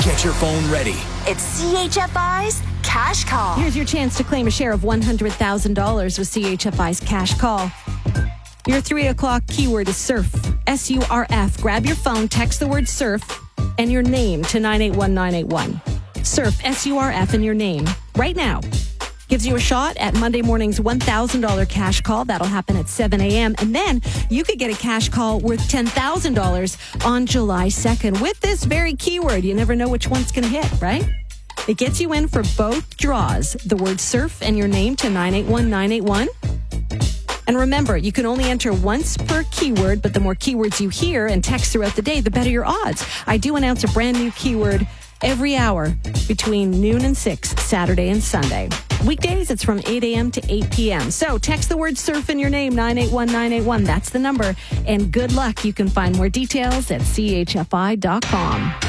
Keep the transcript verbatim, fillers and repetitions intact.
Get your phone ready. It's C H F I's Cash Call. Here's your chance to claim a share of one hundred thousand dollars with C H F I's Cash Call. Your three o'clock keyword is surf. S U R F. Grab your phone, text the word surf and your name to nine eight one nine eight one. Surf, S U R F, and your name right now. Gives you a shot at Monday morning's one thousand dollars cash call. That'll happen at seven a.m. And then you could get a cash call worth ten thousand dollars on July second with this very keyword. You never know which one's going to hit, right? It gets you in for both draws. The word surf and your name to nine eight one nine eight one. And remember, you can only enter once per keyword, but the more keywords you hear and text throughout the day, the better your odds. I do announce a brand new keyword every hour between noon and six, Saturday and Sunday. Weekdays, it's from eight a.m. to eight p.m. So text the word surf in your name, nine eight one nine eight one. That's the number. And good luck. You can find more details at C H F I dot com.